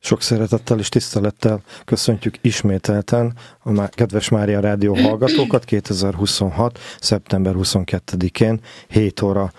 Sok szeretettel és tisztelettel köszöntjük ismételten a kedves Mária Rádió hallgatókat 2026. szeptember 22-én 7 óra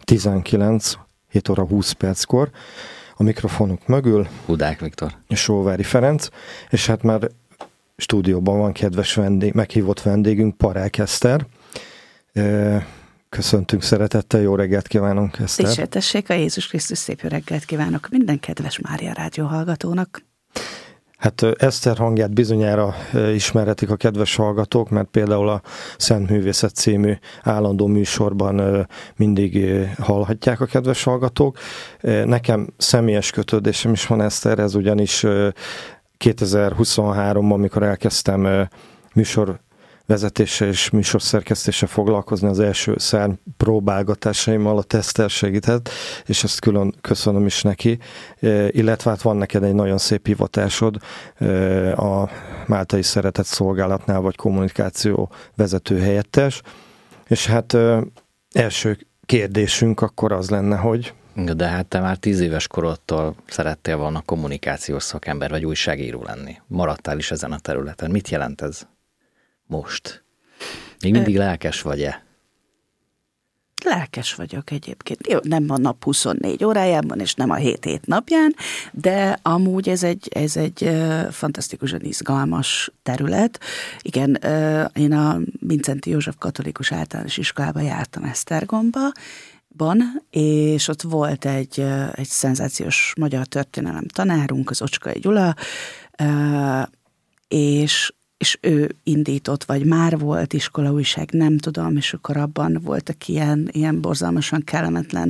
20 perckor. A mikrofonok mögül Hudák Viktor és Sóvári Ferenc, és hát már stúdióban van kedves meghívott vendégünk, Parák Eszter. Köszöntünk szeretettel, jó reggelt kívánunk, Eszter. Dicsértessék a Jézus Krisztus, szép jó reggelt kívánok minden kedves Mária Rádió hallgatónak. Hát Eszter hangját bizonyára ismerhetik a kedves hallgatók, mert például a Szent Művészet című állandó műsorban mindig hallhatják a kedves hallgatók. Nekem személyes kötődésem is van Eszterhez, ugyanis 2023-ban, amikor elkezdtem műsorvezetéssel és műsorszerkesztéssel foglalkozni, az első szárny próbálgatásaimmal a Teszter segített, és ezt külön köszönöm is neki, illetve hát van neked egy nagyon szép hivatásod a Máltai Szeretett Szolgálatnál, vagy kommunikáció vezető helyettes, és hát első kérdésünk akkor az lenne, hogy... De hát te már 10 éves korodtól szerettél volna kommunikációs szakember vagy újságíró lenni. Maradtál is ezen a területen. Mit jelent ez most? Még mindig lelkes vagy-e? Lelkes vagyok egyébként. Jó, nem a nap 24 órájában, és nem a 7 napján, de amúgy ez egy fantasztikusan izgalmas terület. Igen, én a Vincenti József Katolikus Általános Iskolába jártam Esztergomba, és ott volt egy szenzációs magyar történelem tanárunk, az Ocskai Gyula, és ő indított, vagy már volt iskolaújság, nem tudom, és akkor abban voltak ilyen borzalmasan kellemetlen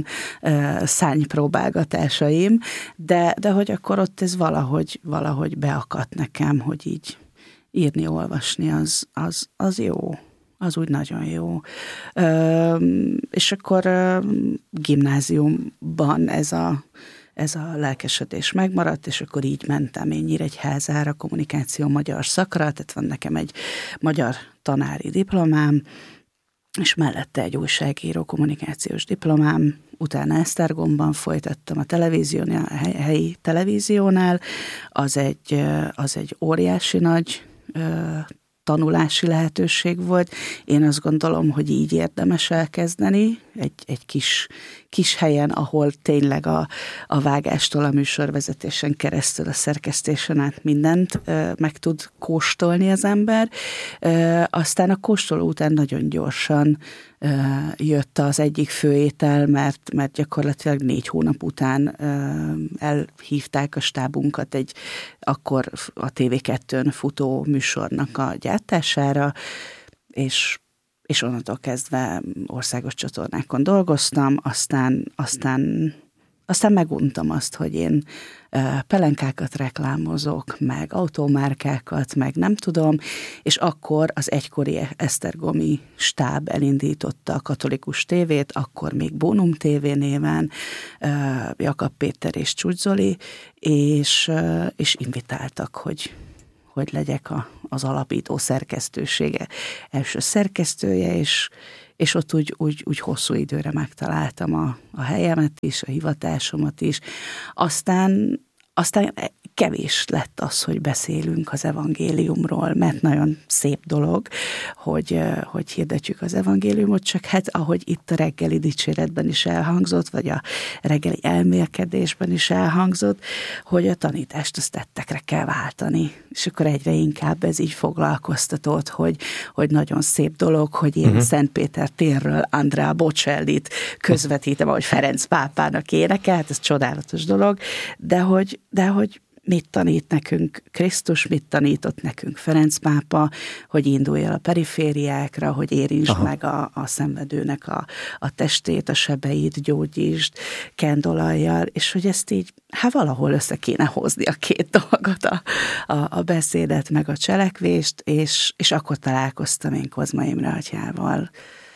szárnypróbálgatásaim, de hogy akkor ott ez valahogy beakadt nekem, hogy így írni, olvasni, az jó. Az úgy nagyon jó. És akkor gimnáziumban ez a lelkesedés megmaradt, és akkor így mentem én Nyíregyházára kommunikáció magyar szakra, tehát van nekem egy magyar tanári diplomám, és mellette egy újságíró kommunikációs diplomám, utána Esztergomban folytattam a televíziónál, a helyi televíziónál, az egy óriási nagy tanulási lehetőség volt. Én azt gondolom, hogy így érdemes elkezdeni, egy kis helyen, ahol tényleg a vágástól a műsorvezetésen keresztül a szerkesztésen át mindent meg tud kóstolni az ember. Aztán a kóstoló után nagyon gyorsan jött az egyik főétel, mert gyakorlatilag 4 hónap után elhívták a stábunkat akkor a TV2-n futó műsornak a gyártására, és onnantól kezdve országos csatornákon dolgoztam, aztán meguntam azt, hogy én pelenkákat reklámozok, meg automárkákat, meg nem tudom, és akkor az egykori esztergomi stáb elindította a Katolikus tévét, akkor még Bónum TV néven, Jakab Péter és Csucs Zoli, és invitáltak, hogy legyek az alapító szerkesztősége első szerkesztője, és ott úgy hosszú időre megtaláltam a helyemet is, a hivatásomat is. Aztán kevés lett az, hogy beszélünk az evangéliumról, mert nagyon szép dolog, hogy hirdetjük az evangéliumot, csak hát ahogy itt a reggeli dicséretben is elhangzott, vagy a reggeli elmélkedésben is elhangzott, hogy a tanítást azt tettekre kell váltani. És akkor egyre inkább ez így foglalkoztatott, hogy nagyon szép dolog, hogy én Szent Péter térről Andrea Bocellit közvetítem, ahogy Ferenc pápának énekel, hát ez csodálatos dolog, de hogy mit tanít nekünk Krisztus, mit tanított nekünk Ferenc pápa, hogy indulj el a perifériákra, hogy érintsd meg a szenvedőnek a testét, a sebeit, gyógyítsd kendolajjal, és hogy ezt így valahol össze kéne hozni a két dolgot, a beszédet meg a cselekvést, és akkor találkoztam én Kozma Imre atyával,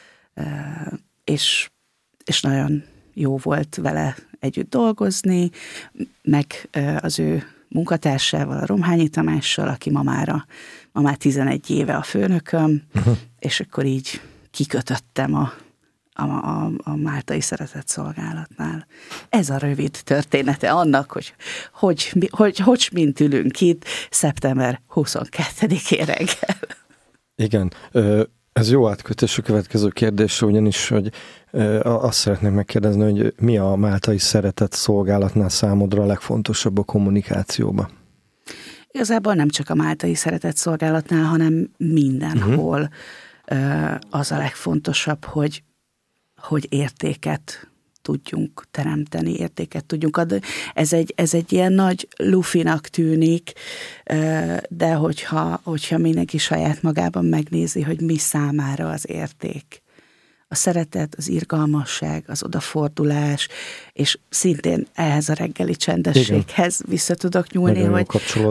és nagyon jó volt vele együtt dolgozni, meg az ő munkatársával, a Romhányi Tamással, aki ma már 11 éve a főnököm, és akkor így kikötöttem a Máltai Szeretett Szolgálatnál. Ez a rövid története annak, hogy mint ülünk itt szeptember 22-én reggel. Igen, ez jó átkötés a következő kérdésre, ugyanis, hogy azt szeretném megkérdezni, hogy mi a Máltai Szeretett Szolgálatnál számodra a legfontosabb a kommunikációban? Igazából nem csak a Máltai Szeretett Szolgálatnál, hanem mindenhol az a legfontosabb, hogy értéket tudjunk teremteni, értéket tudjunk adni. Ez egy ilyen nagy lufinak tűnik, de hogyha mindenki saját magában megnézi, hogy mi számára az érték. A szeretet, az irgalmasság, az odafordulás, és szintén ehhez a reggeli csendességhez vissza tudok nyúlni,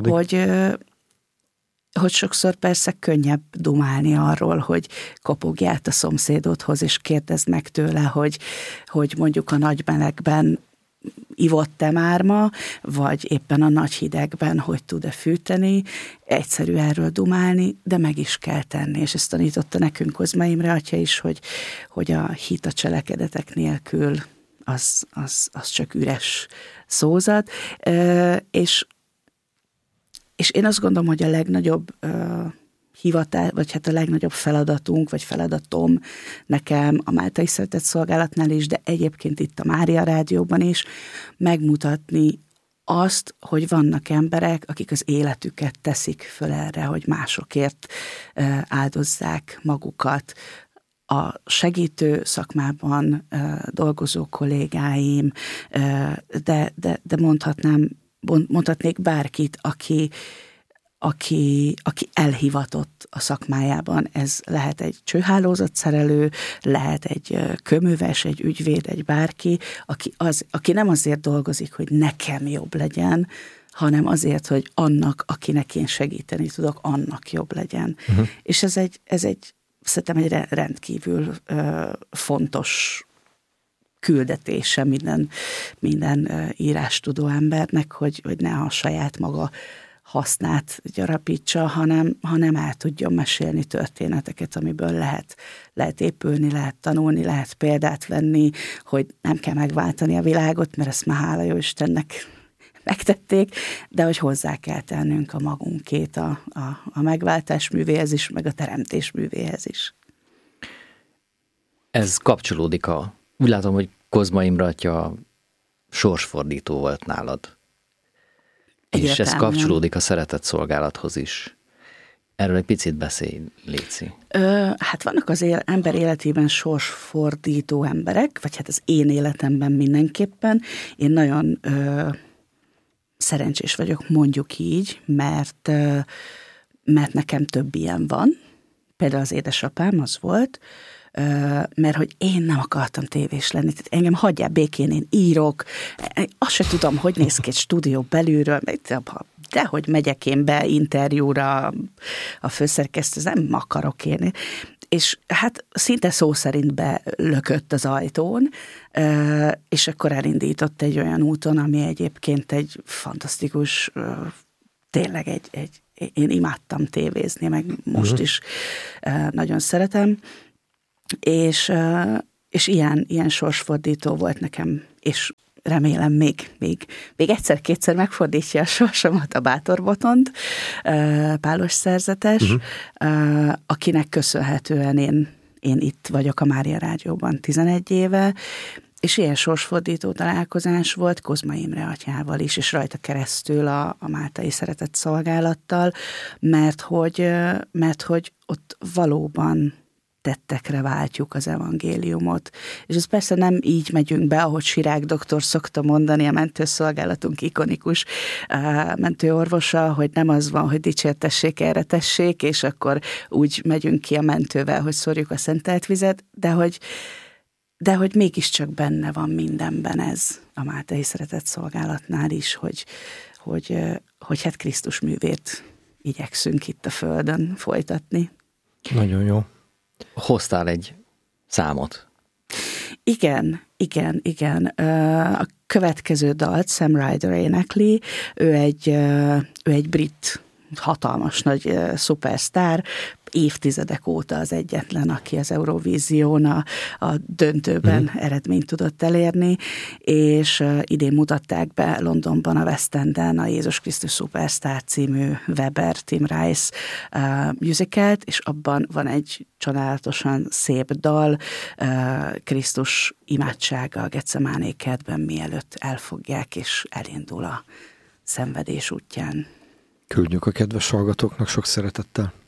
hogy sokszor persze könnyebb dumálni arról, hogy kopogját a szomszédodhoz, és kérdezd meg tőle, hogy mondjuk a nagy melegben ivott-e már ma, vagy éppen a nagy hidegben hogy tud-e fűteni. Egyszerű erről dumálni, de meg is kell tenni, és ezt tanította nekünk Kozma Imre atya is, hogy a hit a cselekedetek nélkül az csak üres szózat, és én azt gondolom, hogy a legnagyobb hivatás, vagy hát a legnagyobb feladatunk, vagy feladatom nekem a Máltai Szeretett Szolgálatnál is, de egyébként itt a Mária Rádióban is, megmutatni azt, hogy vannak emberek, akik az életüket teszik föl erre, hogy másokért áldozzák magukat. A segítő szakmában dolgozó kollégáim, de mondhatnék bárkit, aki aki a szakmájában. Ez lehet egy csőhálózatszerelő, lehet egy köműves, egy ügyvéd, egy bárki, aki nem azért dolgozik, hogy nekem jobb legyen, hanem azért, hogy annak, akinek én segíteni tudok, annak jobb legyen. Uh-huh. És ez egy szerintem egy rendkívül fontos küldetése minden írástudó embernek, hogy ne a saját maga hasznát gyarapítsa, hanem el tudjon mesélni történeteket, amiből lehet épülni, lehet tanulni, lehet példát venni, hogy nem kell megváltani a világot, mert ezt már hála jó Istennek megtették, de hogy hozzá kell tennünk a magunkét a megváltás művéhez is, meg a teremtés művéhez is. Ez kapcsolódik úgy látom, hogy Kozma Imre atya sorsfordító volt nálad. És ez kapcsolódik a szeretett szolgálathoz is. Erről egy picit beszélj, Léci. Hát vannak az ember életében sorsfordító emberek, vagy hát az én életemben mindenképpen. Én nagyon szerencsés vagyok, mondjuk így, mert nekem több ilyen van. Például az édesapám az volt, mert hogy én nem akartam tévés lenni. Tehát engem hagyjál békén, én írok. Azt se tudom, hogy néz ki egy stúdió belülről, de hogy megyek én be interjúra a főszerkesztő, nem akarok én. És hát szinte szó szerint belökött az ajtón, és akkor elindított egy olyan úton, ami egyébként egy fantasztikus, tényleg én imádtam tévézni, meg most is nagyon szeretem. És ilyen sorsfordító volt nekem, és remélem még egyszer-kétszer megfordítja a sorsomat a Bátor Botond, Pálos szerzetes, akinek köszönhetően én itt vagyok a Mária Rádióban 11 éve, és ilyen sorsfordító találkozás volt Kozma Imre atyával is, és rajta keresztül a Máltai Szeretett Szolgálattal, mert hogy ott valóban tettekre váltjuk az evangéliumot. És ez persze nem így megyünk be, ahogy Sirák doktor szokta mondani, a mentőszolgálatunk ikonikus mentőorvosa, hogy nem az van, hogy dicsértessék, erre tessék, és akkor úgy megyünk ki a mentővel, hogy szórjuk a szentelt vizet, de hogy mégiscsak benne van mindenben ez a Máltai Szeretett Szolgálatnál is, hogy hát Krisztus művét igyekszünk itt a Földön folytatni. Nagyon jó. Hoztál egy számot. Igen. A következő dalt Sam Ryder énekli, ő egy brit hatalmas nagy szupersztár, évtizedek óta az egyetlen, aki az Eurovízión a döntőben eredményt tudott elérni, és idén mutatták be Londonban a West Enden a Jézus Krisztus Superstar című Weber, Tim Rice musicalt, és abban van egy csodálatosan szép dal, Krisztus imádsága a Getsemáné kertben, mielőtt elfogják, és elindul a szenvedés útján. Küldjük a kedves hallgatóknak sok szeretettel.